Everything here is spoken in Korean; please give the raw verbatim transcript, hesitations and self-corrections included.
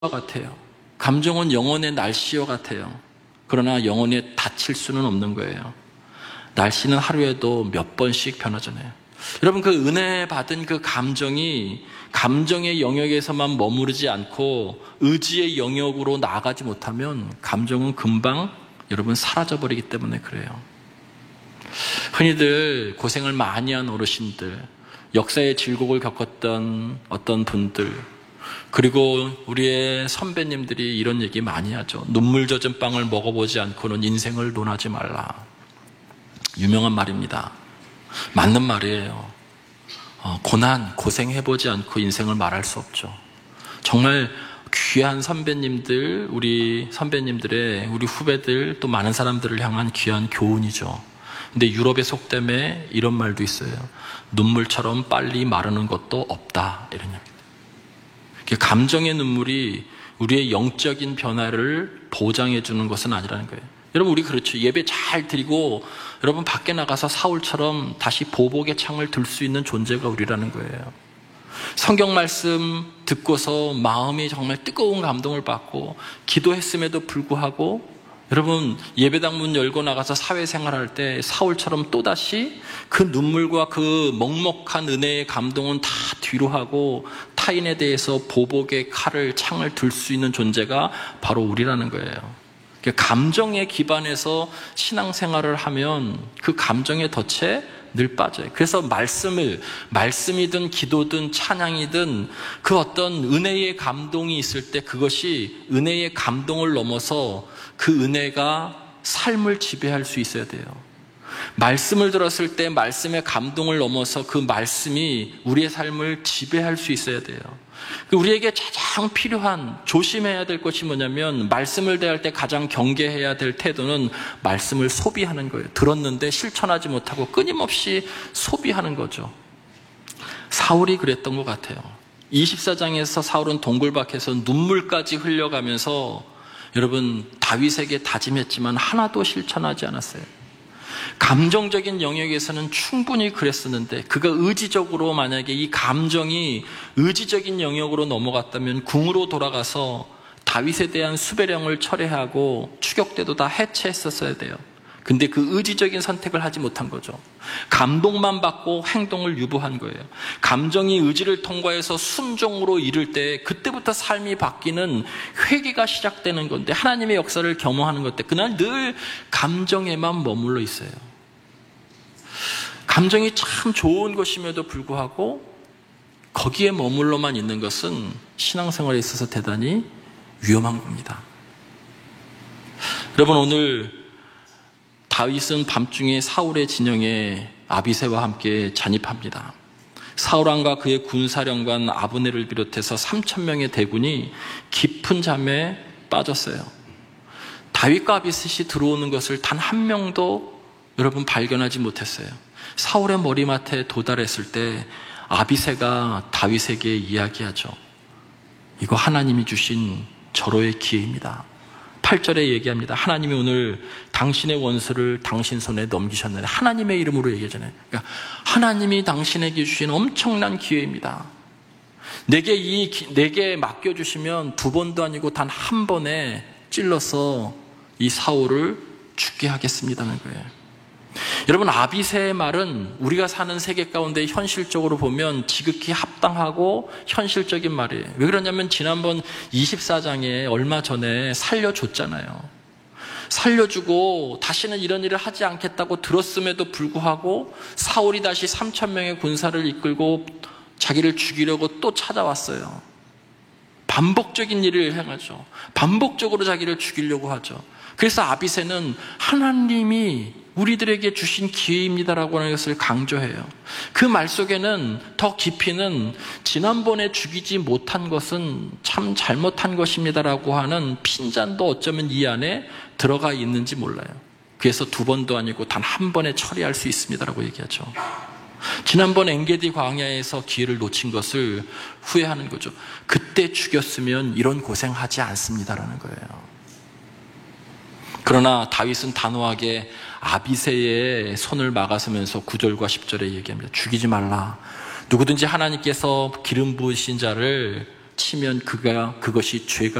같아요. 감정은 영혼의 날씨와 같아요. 그러나 영혼에 닫힐 수는 없는 거예요. 날씨는 하루에도 몇 번씩 변하잖아요. 여러분, 그 은혜 받은 그 감정이 감정의 영역에서만 머무르지 않고 의지의 영역으로 나아가지 못하면 감정은 금방 여러분 사라져버리기 때문에 그래요. 흔히들 고생을 많이 한 어르신들, 역사의 질곡을 겪었던 어떤 분들, 그리고 우리의 선배님들이 이런 얘기 많이 하죠. 눈물 젖은 빵을 먹어보지 않고는 인생을 논하지 말라. 유명한 말입니다. 맞는 말이에요. 어, 고난, 고생해보지 않고 인생을 말할 수 없죠. 정말 귀한 선배님들, 우리 선배님들의, 우리 후배들, 또 많은 사람들을 향한 귀한 교훈이죠. 근데 유럽의 속담에 이런 말도 있어요. 눈물처럼 빨리 마르는 것도 없다, 이런 얘기입니다. 감정의 눈물이 우리의 영적인 변화를 보장해 주는 것은 아니라는 거예요. 여러분, 우리 그렇죠. 예배 잘 드리고 여러분 밖에 나가서 사울처럼 다시 보복의 창을 들 수 있는 존재가 우리라는 거예요. 성경 말씀 듣고서 마음이 정말 뜨거운 감동을 받고 기도했음에도 불구하고 여러분, 예배당 문 열고 나가서 사회생활할 때 사울처럼 또다시 그 눈물과 그 먹먹한 은혜의 감동은 다 뒤로 하고 타인에 대해서 보복의 칼을, 창을 들 수 있는 존재가 바로 우리라는 거예요. 감정에 기반해서 신앙생활을 하면 그 감정의 덫에 늘 빠져요. 그래서 말씀을, 말씀이든 기도든 찬양이든 그 어떤 은혜의 감동이 있을 때 그것이 은혜의 감동을 넘어서 그 은혜가 삶을 지배할 수 있어야 돼요. 말씀을 들었을 때 말씀의 감동을 넘어서 그 말씀이 우리의 삶을 지배할 수 있어야 돼요. 우리에게 가장 필요한, 조심해야 될 것이 뭐냐면 말씀을 대할 때 가장 경계해야 될 태도는 말씀을 소비하는 거예요. 들었는데 실천하지 못하고 끊임없이 소비하는 거죠. 사울이 그랬던 것 같아요. 이십사 장에서 사울은 동굴밖에서 눈물까지 흘려가면서 여러분 다윗에게 다짐했지만 하나도 실천하지 않았어요. 감정적인 영역에서는 충분히 그랬었는데 그가 의지적으로 만약에 이 감정이 의지적인 영역으로 넘어갔다면 궁으로 돌아가서 다윗에 대한 수배령을 철회하고 추격대도 다 해체했었어야 돼요. 근데 그 의지적인 선택을 하지 못한 거죠. 감동만 받고 행동을 유보한 거예요. 감정이 의지를 통과해서 순종으로 이를 때 그때부터 삶이 바뀌는 회개가 시작되는 건데 하나님의 역사를 경험하는 것 때 그날 늘 감정에만 머물러 있어요. 감정이 참 좋은 것임에도 불구하고 거기에 머물러만 있는 것은 신앙생활에 있어서 대단히 위험한 겁니다. 여러분, 오늘 다윗은 밤중에 사울의 진영에 아비새와 함께 잔입합니다. 사울 왕과 그의 군사령관 아브넬을 비롯해서 삼천 명의 대군이 깊은 잠에 빠졌어요. 다윗과 아비셋이 들어오는 것을 단 한 명도 여러분 발견하지 못했어요. 사울의 머리맡에 도달했을 때 아비새가 다윗에게 이야기하죠. 이거 하나님이 주신 절호의 기회입니다. 팔 절에 얘기합니다. 하나님이 오늘 당신의 원수를 당신 손에 넘기셨는데 하나님의 이름으로 얘기하잖아요. 그러니까 하나님이 당신에게 주신 엄청난 기회입니다. 내게 이 내게 맡겨주시면 두 번도 아니고 단 한 번에 찔러서 이 사울을 죽게 하겠습니다는 거예요. 여러분, 아비새의 말은 우리가 사는 세계 가운데 현실적으로 보면 지극히 합당하고 현실적인 말이에요. 왜 그러냐면 지난번 이십사 장에 얼마 전에 살려줬잖아요. 살려주고 다시는 이런 일을 하지 않겠다고 들었음에도 불구하고 사울이 다시 삼천 명의 군사를 이끌고 자기를 죽이려고 또 찾아왔어요. 반복적인 일을 행하죠. 반복적으로 자기를 죽이려고 하죠. 그래서 아비새는 하나님이 우리들에게 주신 기회입니다라고 하는 것을 강조해요. 그 말 속에는 더 깊이는 지난번에 죽이지 못한 것은 참 잘못한 것입니다라고 하는 핀잔도 어쩌면 이 안에 들어가 있는지 몰라요. 그래서 두 번도 아니고 단 한 번에 처리할 수 있습니다라고 얘기하죠. 지난번 엔게디 광야에서 기회를 놓친 것을 후회하는 거죠. 그때 죽였으면 이런 고생하지 않습니다라는 거예요. 그러나 다윗은 단호하게 아비새의 손을 막아서면서 구 절과 십 절에 얘기합니다. 죽이지 말라. 누구든지 하나님께서 기름 부으신 자를 치면 그가 그것이 죄가